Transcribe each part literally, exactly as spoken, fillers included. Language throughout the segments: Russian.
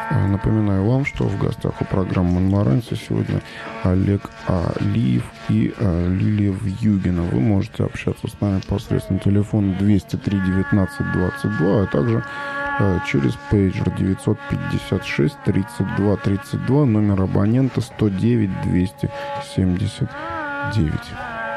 Напоминаю вам, что в гостях у программы «Монмаранси» сегодня Олег Алиев и э, Лилия Вьюгина. Вы можете общаться с нами посредством телефона двести три девятнадцать двадцать два, а также э, через пейджер девятьсот пятьдесят шесть тридцать два тридцать два, номер абонента сто девять двести семьдесят девять.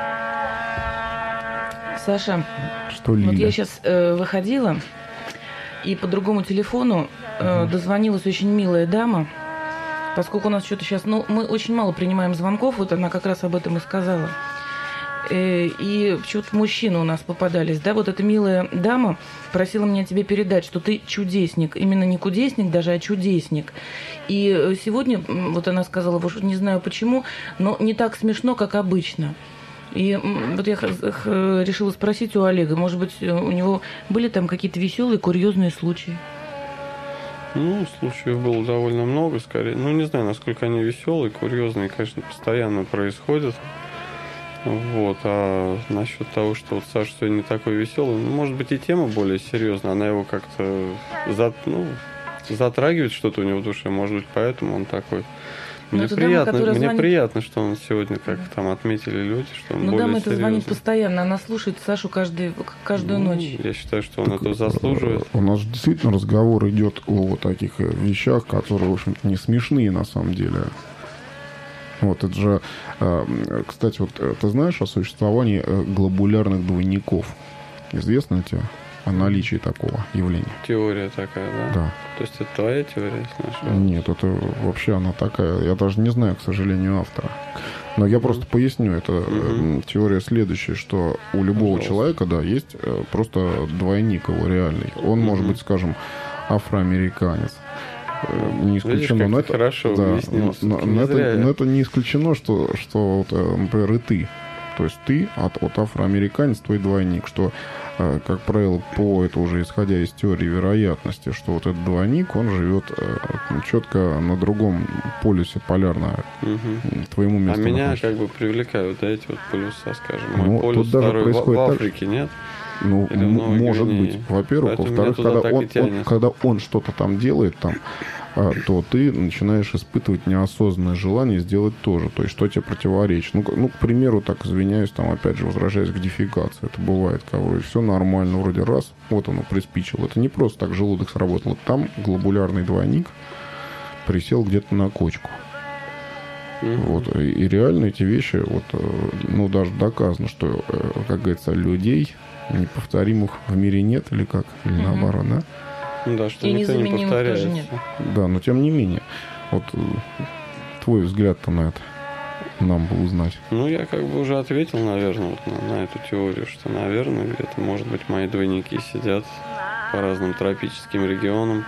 Саша, что, Лиля? Вот я сейчас э, выходила, и по другому телефону э, угу. дозвонилась очень милая дама, поскольку у нас что-то сейчас... Ну, мы очень мало принимаем звонков, вот она как раз об этом и сказала. Э, и почему-то мужчины у нас попадались, да, вот эта милая дама просила меня тебе передать, что ты чудесник, именно не кудесник даже, а чудесник. И сегодня, вот она сказала, не знаю почему, но не так смешно, как обычно. И вот я решила спросить у Олега, может быть, у него были там какие-то веселые, курьезные случаи? Ну, случаев было довольно много, скорее. Ну, не знаю, насколько они веселые, курьезные, конечно, постоянно происходят. Вот. А насчет того, что вот Саша сегодня не такой веселый, ну, может быть, и тема более серьезная. Она его как-то зат, ну, затрагивает что-то у него в душе, может быть, поэтому он такой... Мне, приятно, дама, мне звонит... приятно, что он сегодня, как там отметили люди, что он ну, более дама серьезный. это звонит постоянно, она слушает Сашу каждый, каждую ну, ночь. Я считаю, что он так, это заслуживает. У нас действительно разговор идет о вот таких вещах, которые, в общем-то, не смешные на самом деле. Вот это же, кстати, вот ты знаешь о существовании глобулярных двойников? Известно тебе о наличии такого явления? Теория такая, да? Да. То есть это твоя теория? Нет, это вообще она такая. Я даже не знаю, к сожалению, автора. Но я mm-hmm. просто поясню. Это mm-hmm. теория следующая, что у любого Пожалуйста. человека, да, есть просто двойник его реальный. Он mm-hmm. может быть, скажем, афроамериканец. Не исключено. Видишь, но это, хорошо да, объяснил. Но, но, это, но это не исключено, что, что вот, например, и ты. То есть ты от, от афроамериканец, твой двойник, что, как правило, по это уже исходя из теории вероятности, что вот этот двойник, он живет четко на другом полюсе полярно угу. твоему месту. А меня как бы привлекают да, эти вот полюса, скажем. Мой ну, полюс второй в, в Африке, так... нет? Ну, м- может Гвинее. быть. Во-первых, во-вторых, когда он, он, когда он что-то там делает, там, а, то ты начинаешь испытывать неосознанное желание сделать тоже. То есть, что тебе противоречит. Ну, ну, к примеру, так, извиняюсь, там, опять же, возвращаясь к дефекации. Это бывает, кого все нормально, вроде раз, вот оно приспичило. Это не просто так желудок сработал. Там глобулярный двойник присел где-то на кочку. Mm-hmm. Вот. И, и реально эти вещи, вот, ну, даже доказано, что, как говорится, людей неповторимых в мире нет, или как? Или mm-hmm. наоборот, да? Да, что и никто не повторяется. Нет. Да, но тем не менее. Вот твой взгляд-то на это нам бы узнать. Ну, я как бы уже ответил, наверное, вот на, на эту теорию, что, наверное, где-то, может быть, мои двойники сидят по разным тропическим регионам.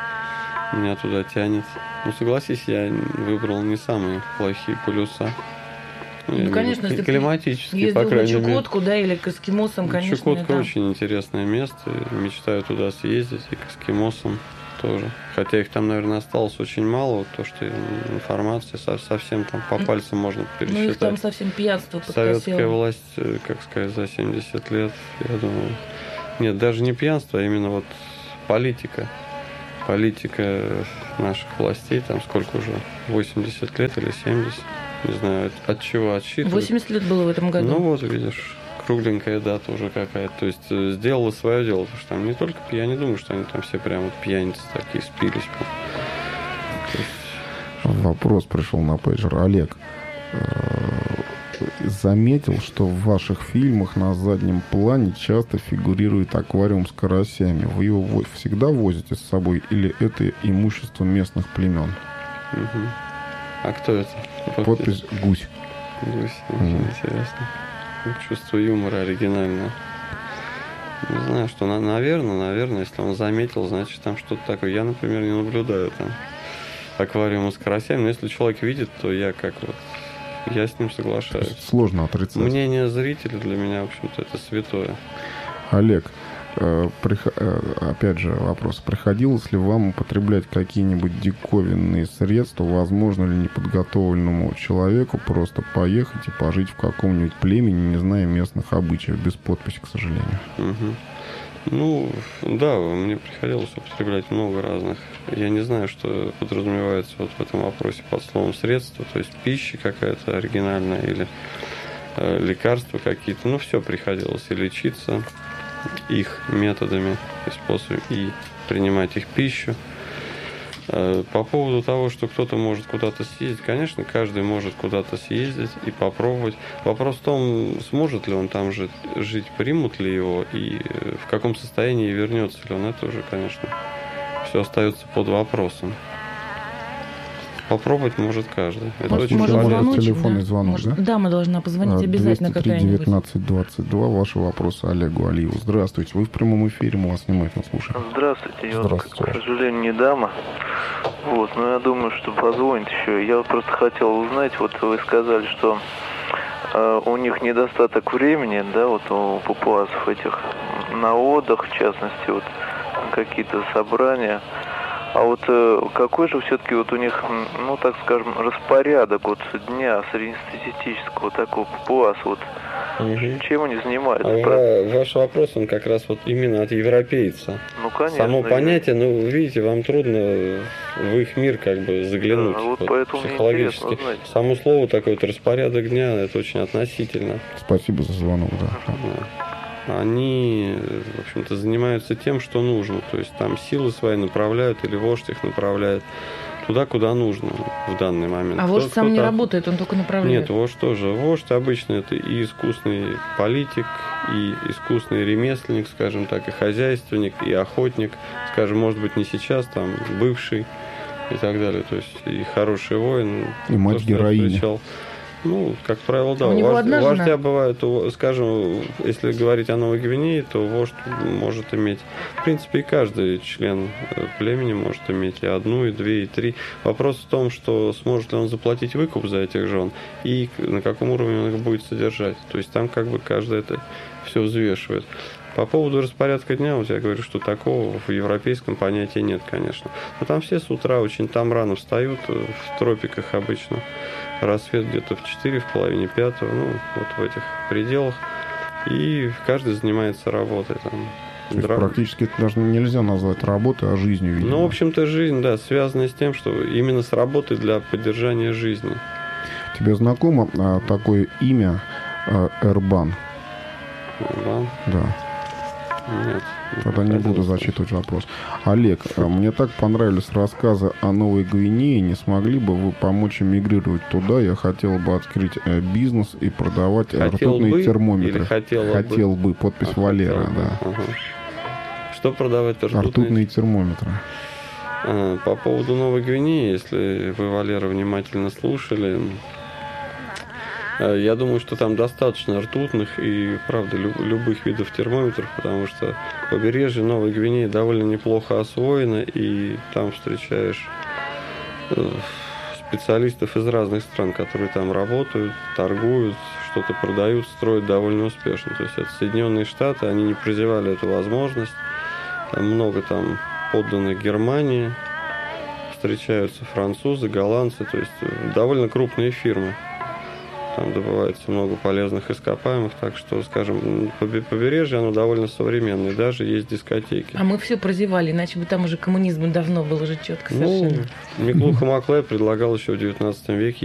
Меня туда тянет. Ну, согласись, я выбрал не самые плохие полюса. Ну, ну конечно, если климатически, по крайней мере. Ездил на Чукотку, да, или к эскимосам, конечно. Чукотка это... очень интересное место. Мечтаю туда съездить и к эскимосам тоже. Хотя их там, наверное, осталось очень мало. Вот то, что информации совсем там по пальцам можно пересчитать. Ну, их там совсем пьянство подкосило. Советская власть, как сказать, за семьдесят лет, я думаю... Нет, даже не пьянство, а именно вот политика. Политика наших властей, там сколько уже, восемьдесят лет или семьдесят? Не знаю, от, от чего отсчитывать. восемьдесят лет было в этом году. Ну вот, видишь, кругленькая дата уже какая-то. То есть сделала свое дело. Потому что там не только я не думаю, что они там все прям вот пьяницы такие спились. Есть... Вопрос пришел на пейджер. Олег заметил, что в ваших фильмах на заднем плане часто фигурирует аквариум с карасями. Вы его всегда возите с собой или это имущество местных племен? Угу. А кто это? Подпись «Гусь». Гусь, очень mm. интересно. Чувство юмора оригинальное. Не знаю, что, наверное, наверное, если он заметил, значит, там что-то такое. Я, например, не наблюдаю там аквариумы с карасями, но если человек видит, то я как вот, я с ним соглашаюсь. Сложно отрицать. Мнение зрителя для меня, в общем-то, это святое. Олег, опять же вопрос. Приходилось ли вам употреблять какие-нибудь диковинные средства? Возможно ли неподготовленному человеку просто поехать и пожить в каком-нибудь племени, не зная местных обычаев, без подписи, к сожалению? Угу. Ну, да, мне приходилось употреблять много разных. Я не знаю, что подразумевается вот в этом вопросе под словом средства, то есть пища какая-то оригинальная или э, лекарства какие-то. Ну, все приходилось и лечиться их методами и способами, и принимать их пищу. По поводу того, что кто-то может куда-то съездить, конечно, каждый может куда-то съездить и попробовать. Вопрос в том, сможет ли он там жить, жить, примут ли его и в каком состоянии вернется ли он. Это уже, конечно, все остается под вопросом. Попробовать может каждый. Это может, очень может полезно. Телефонный да? звонок, может, да? Дама должна позвонить обязательно какая-нибудь. двести три девятнадцать двадцать два. Ваши вопросы Олегу Алиеву. Здравствуйте. Вы в прямом эфире, мы вас внимательно слушаем. Здравствуйте. Я, Здравствуйте. Вот, к сожалению, не дама. Вот, но я думаю, что позвонит еще. Я вот просто хотел узнать, вот вы сказали, что э, у них недостаток времени, да, вот у папуасов этих на отдых, в частности, вот какие-то собрания. А вот э, какой же все-таки вот у них, ну так скажем, распорядок вот дня среднестатистического такого папуаса, вот угу. Чем они занимаются? А ваш вопрос, он как раз вот именно от европейца. Ну, конечно. Само понятие, ну, видите, вам трудно в их мир как бы заглянуть, да, вот вот, психологически. Само слово такое, вот распорядок дня, это очень относительно. Спасибо за звонок, да. да. Они, в общем-то, занимаются тем, что нужно. То есть там силы свои направляют, или вождь их направляет туда, куда нужно в данный момент. А вождь сам не работает, он только направляет? Нет, вождь тоже. Вождь обычно это и искусный политик, и искусный ремесленник, скажем так, и хозяйственник, и охотник. Скажем, может быть, не сейчас, там, бывший и так далее. То есть и хороший воин. И мать героиня. Ну, как правило, да. У него Вождь, одна жена? вождя бывают, скажем, если говорить о Новой Гвинее, то вождь может иметь, в принципе, и каждый член племени может иметь и одну, и две, и три. Вопрос в том, что сможет ли он заплатить выкуп за этих жен, и на каком уровне он их будет содержать. То есть там как бы каждый это все взвешивает. По поводу распорядка дня, вот я говорю, что такого в европейском понятии нет, конечно. Но там все с утра очень там рано встают, в тропиках обычно. Рассвет где-то в четыре, в половине пятого, ну, вот в этих пределах. И каждый занимается работой. Там, То есть практически это даже нельзя назвать работой, а жизнью, видимо. Ну, в общем-то, жизнь, да, связана с тем, что именно с работой для поддержания жизни. Тебе знакомо а, такое имя а, Эрбан? Эрбан? Да. Нет. Тогда не буду зачитывать вопрос. Олег, мне так понравились рассказы о Новой Гвинее. Не смогли бы вы помочь эмигрировать туда? Я хотел бы открыть бизнес и продавать хотел ртутные бы термометры. Хотел, хотел бы. бы. Подпись а, Валера, хотел, да. Ага. Что продавать ртутные? Ртутные термометры. А, по поводу Новой Гвинеи, если вы, Валера, внимательно слушали, я думаю, что там достаточно ртутных и, правда, любых видов термометров, потому что побережье Новой Гвинеи довольно неплохо освоено, и там встречаешь специалистов из разных стран, которые там работают, торгуют, что-то продают, строят довольно успешно. То есть это Соединенные Штаты, они не прозевали эту возможность. Там много там подданных Германии, встречаются французы, голландцы, то есть довольно крупные фирмы. Там добывается много полезных ископаемых, так что, скажем, побережье, оно довольно современное, даже есть дискотеки. А мы все прозевали, иначе бы там уже коммунизм давно был уже четко совершенно. Ну, Миклуха Маклай предлагал еще в девятнадцатом веке